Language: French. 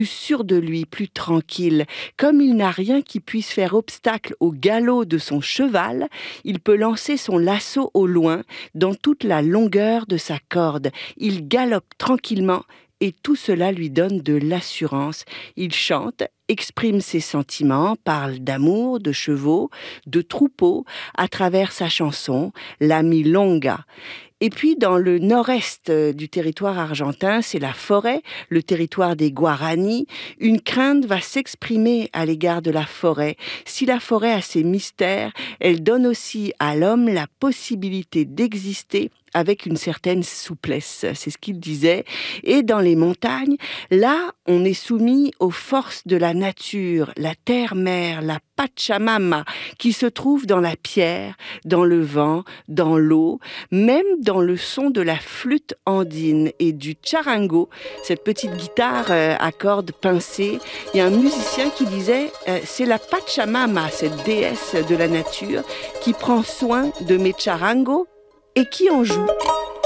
plus sûr de lui, plus tranquille. Comme il n'a rien qui puisse faire obstacle au galop de son cheval, il peut lancer son lasso au loin, dans toute la longueur de sa corde. Il galope tranquillement et tout cela lui donne de l'assurance. Il chante, exprime ses sentiments, parle d'amour, de chevaux, de troupeaux, à travers sa chanson, la milonga. Et puis, dans le nord-est du territoire argentin, c'est la forêt, le territoire des Guaranis. Une crainte va s'exprimer à l'égard de la forêt. Si la forêt a ses mystères, elle donne aussi à l'homme la possibilité d'exister avec une certaine souplesse. C'est ce qu'il disait. Et dans les montagnes, là, on est soumis aux forces de la nature, la terre-mère, la Pachamama, qui se trouve dans la pierre, dans le vent, dans l'eau, même dans le son de la flûte andine et du charango, cette petite guitare à cordes pincées. Il y a un musicien qui disait c'est la Pachamama, cette déesse de la nature, qui prend soin de mes charangos et qui en joue.